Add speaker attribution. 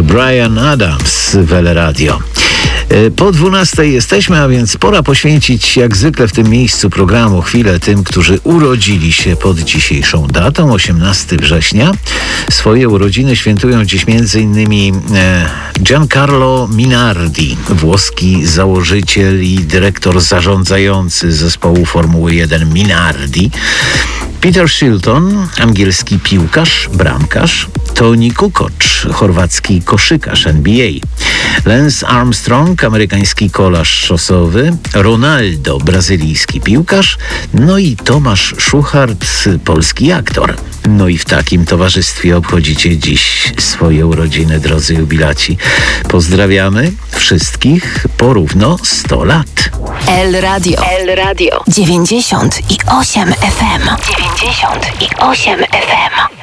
Speaker 1: Bryan Adams w LR Radio. Po 12 jesteśmy, a więc pora poświęcić jak zwykle w tym miejscu programu chwilę tym, którzy urodzili się pod dzisiejszą datą, 18 września. Swoje urodziny świętują dziś m.in. Giancarlo Minardi, włoski założyciel i dyrektor zarządzający zespołu Formuły 1 Minardi. Peter Shilton, angielski piłkarz, bramkarz. Tony Kukoc, chorwacki koszykarz NBA. Lance Armstrong, amerykański kolarz szosowy. Ronaldo, brazylijski piłkarz. No i Tomasz Szuchart, polski aktor. No i w takim towarzystwie obchodzicie dziś swoje urodziny, drodzy jubilaci. Pozdrawiamy wszystkich porówno 100 lat.
Speaker 2: LR Radio 98 FM. 98 FM.